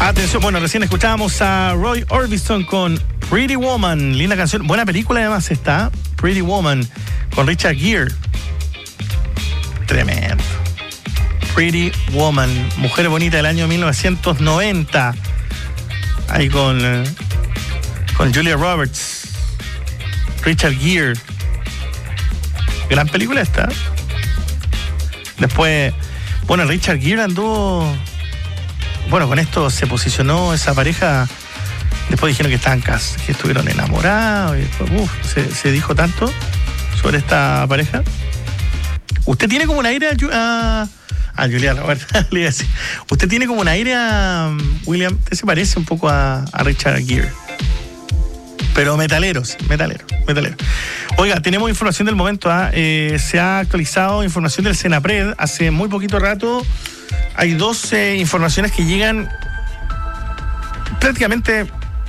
Atención, bueno, recién escuchábamos a Roy Orbison con Pretty Woman, linda canción, buena película además está, Pretty Woman, con Richard Gere. Tremendo. Pretty Woman, Mujer Bonita del año 1990. Ahí con Julia Roberts, Richard Gere. Gran película esta. Después, bueno, Richard Gere anduvo... Bueno, con esto se posicionó esa pareja. Después dijeron que estaban que estuvieron enamorados. Y después, se dijo tanto sobre esta pareja. Usted tiene como un aire a Julia Roberts. Le iba a decir. Usted tiene como un aire a William. Usted se parece un poco a Richard Gere. Pero metalero. Oiga, tenemos información del momento. Se ha actualizado información del Senapred hace muy poquito rato. Hay dos informaciones que llegan prácticamente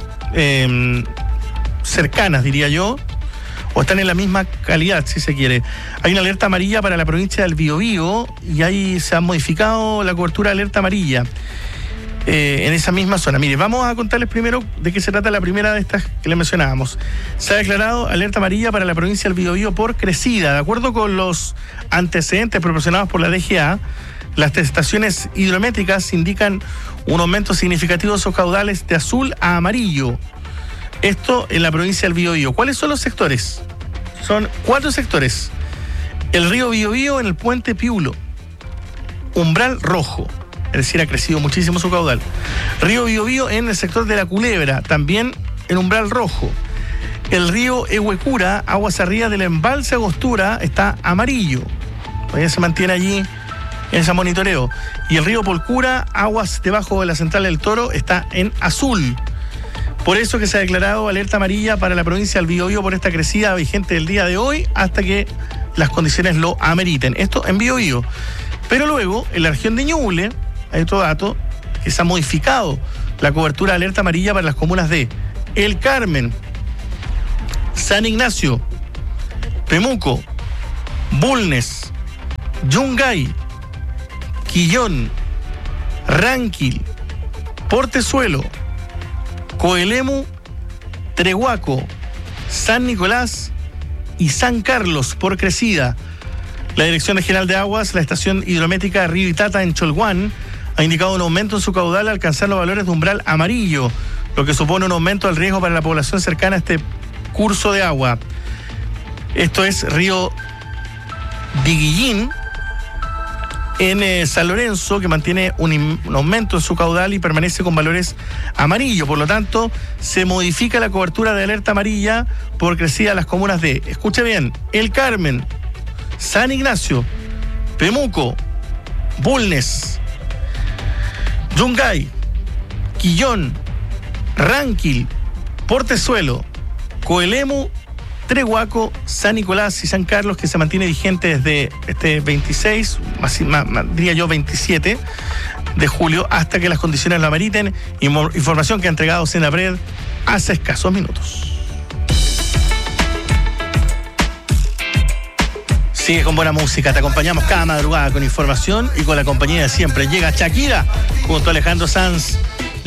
cercanas, diría yo, o están en la misma calidad, si se quiere. Hay una alerta amarilla para la provincia del Biobío y ahí se ha modificado la cobertura de alerta amarilla en esa misma zona. Mire, vamos a contarles primero de qué se trata la primera de estas que les mencionábamos. Se ha declarado alerta amarilla para la provincia del Biobío por crecida. De acuerdo con los antecedentes proporcionados por la DGA, las estaciones hidrométricas indican un aumento significativo de sus caudales de azul a amarillo. Esto en la provincia del Biobío. ¿Cuáles son los sectores? Son 4 sectores. El río Biobío en el puente Piulo. Umbral rojo. Es decir, ha crecido muchísimo su caudal. Río Biobío en el sector de la Culebra. También en umbral rojo. El río Ehuecura, aguas arriba del embalse Agostura, está amarillo. Todavía se mantiene allí en ese monitoreo. Y el río Polcura, aguas debajo de la central del Toro, está en azul. Por eso que se ha declarado alerta amarilla para la provincia del Biobío por esta crecida vigente del día de hoy hasta que las condiciones lo ameriten. Esto en Biobío. Pero luego, en la región de Ñuble, hay otro dato, que se ha modificado la cobertura de alerta amarilla para las comunas de El Carmen, San Ignacio, Pemuco, Bulnes, Yungay, Quillón, Ranquil, Portezuelo, Coelemu, Trehuaco, San Nicolás y San Carlos por crecida. La Dirección Regional de Aguas, la estación hidrométrica Río Itata en Cholguán, ha indicado un aumento en su caudal al alcanzar los valores de umbral amarillo, lo que supone un aumento del riesgo para la población cercana a este curso de agua. Esto es Río Diguillín, en San Lorenzo, que mantiene un aumento en su caudal y permanece con valores amarillos. Por lo tanto, se modifica la cobertura de alerta amarilla por crecida a las comunas de, escuche bien, El Carmen, San Ignacio, Pemuco, Bulnes, Yungay, Quillón, Ranquil, Portezuelo, Coelemu, Trehuaco, San Nicolás y San Carlos, que se mantiene vigente desde este 26, diría yo 27 de julio, hasta que las condiciones lo ameriten. Información que ha entregado Senapred hace escasos minutos. Sigue con buena música, te acompañamos cada madrugada con información y con la compañía de siempre. Llega Shakira junto a Alejandro Sanz.